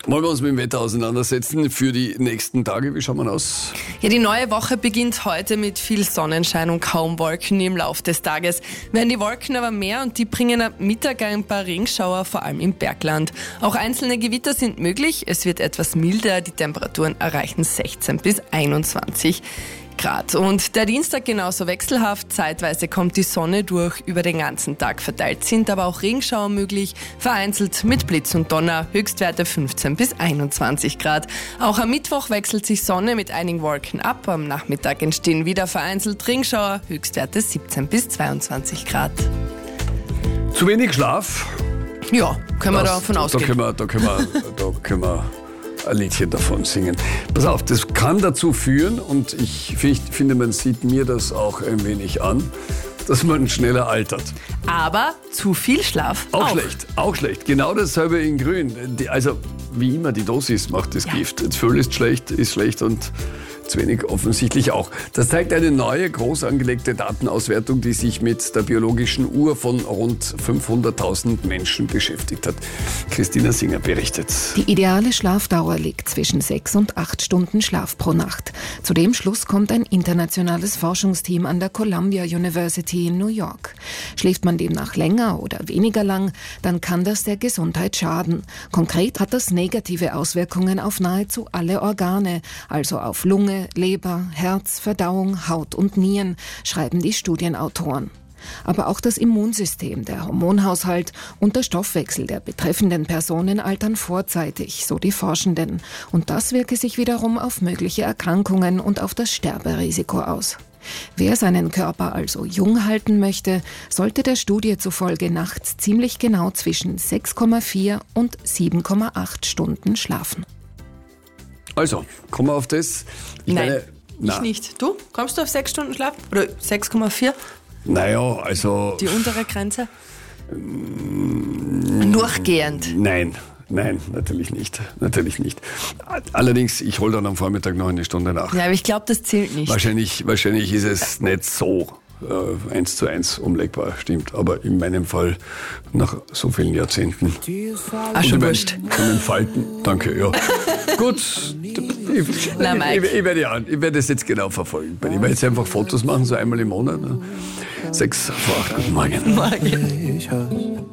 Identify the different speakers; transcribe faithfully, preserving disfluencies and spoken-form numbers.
Speaker 1: Wollen wir uns mit dem Wetter auseinandersetzen für die nächsten Tage? Wie schauen wir aus?
Speaker 2: Ja, die neue Woche beginnt heute mit viel Sonnenschein und kaum Wolken. Im Laufe des Tages werden die Wolken aber mehr und die bringen am Mittag ein paar Regenschauer, vor allem im Bergland. Auch einzelne Gewitter sind möglich. Es wird etwas milder. Die Temperaturen erreichen sechzehn bis einundzwanzig Grad. Und der Dienstag genauso wechselhaft. Zeitweise kommt die Sonne durch, über den ganzen Tag verteilt sind aber auch Regenschauer möglich, vereinzelt mit Blitz und Donner, Höchstwerte fünfzehn bis einundzwanzig Grad. Auch am Mittwoch wechselt sich Sonne mit einigen Wolken ab. Am Nachmittag entstehen wieder vereinzelt Regenschauer, Höchstwerte siebzehn bis zweiundzwanzig Grad.
Speaker 1: Zu wenig Schlaf?
Speaker 2: Ja, können wir
Speaker 1: Das-
Speaker 2: davon
Speaker 1: da
Speaker 2: ausgehen.
Speaker 1: können wir, da können wir, da können wir ein Liedchen davon singen. Pass auf, das kann dazu führen, und ich find- finde, man sieht mir das auch ein wenig an, dass man schneller altert.
Speaker 2: Aber zu viel Schlaf
Speaker 1: Auch, schlecht, auch schlecht. Genau dasselbe in Grün. Die, also wie immer, die Dosis macht das
Speaker 2: Ja.
Speaker 1: Gift. Zu viel ist schlecht, ist schlecht und zu wenig offensichtlich auch. Das zeigt eine neue, groß angelegte Datenauswertung, die sich mit der biologischen Uhr von rund fünfhunderttausend Menschen beschäftigt hat. Christina Singer berichtet.
Speaker 3: Die ideale Schlafdauer liegt zwischen sechs und acht Stunden Schlaf pro Nacht. Zu dem Schluss kommt ein internationales Forschungsteam an der Columbia University in New York. Schläft man demnach länger oder weniger lang, dann kann das der Gesundheit schaden. Konkret hat das negative Auswirkungen auf nahezu alle Organe, also auf Lunge, Leber, Herz, Verdauung, Haut und Nieren, schreiben die Studienautoren. Aber auch das Immunsystem, der Hormonhaushalt und der Stoffwechsel der betreffenden Personen altern vorzeitig, so die Forschenden. Und das wirke sich wiederum auf mögliche Erkrankungen und auf das Sterberisiko aus. Wer seinen Körper also jung halten möchte, sollte der Studie zufolge nachts ziemlich genau zwischen sechs Komma vier und sieben Komma acht Stunden schlafen.
Speaker 1: Also, kommen wir auf das. Ich
Speaker 2: Nein,
Speaker 1: meine,
Speaker 2: ich
Speaker 1: na,
Speaker 2: nicht. Du? Kommst du auf sechs Stunden Schlaf? Oder sechs Komma vier?
Speaker 1: Naja, also
Speaker 2: Die untere Grenze? Durchgehend.
Speaker 1: nein. Nein, natürlich nicht. Natürlich nicht. Allerdings, ich hole dann am Vormittag noch eine Stunde nach.
Speaker 2: Ja, aber ich glaube, das zählt nicht.
Speaker 1: Wahrscheinlich, wahrscheinlich ist es nicht so äh, eins zu eins umlegbar, stimmt. Aber in meinem Fall nach so vielen Jahrzehnten.
Speaker 2: Ah, schon
Speaker 1: Und in
Speaker 2: wurscht.
Speaker 1: meinen- in den Falten. Danke, ja. Gut, ich,
Speaker 2: Na, Mike.
Speaker 1: ich, ich, werde, ja, ich werde das jetzt genau verfolgen. Ich werde jetzt einfach Fotos machen, so einmal im Monat. Ne? Sechs vor acht. Guten Morgen.
Speaker 2: Morgen.